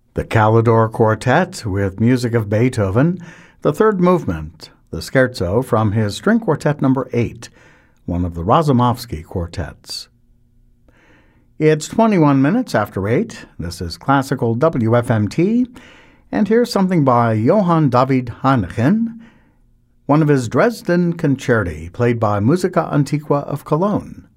The Calidore Quartet with music of Beethoven, the third movement, the scherzo from his String Quartet No. 8, one of the Razumovsky quartets. It's 21 minutes after 8. This is Classical WFMT, and here's something by Johann David Heineken, one of his Dresden Concerti, played by Musica Antiqua of Cologne.